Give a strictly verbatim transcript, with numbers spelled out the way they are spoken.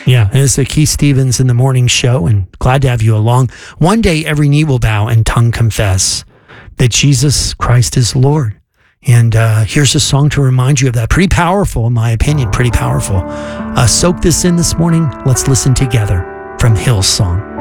Yeah, and it's the Keith Stevens in the Morning Show, and glad to have you along. One day every knee will bow and tongue confess that Jesus Christ is Lord. And uh, here's a song to remind you of that. Pretty powerful, in my opinion, pretty powerful. Uh, soak this in this morning. Let's listen together from Hillsong.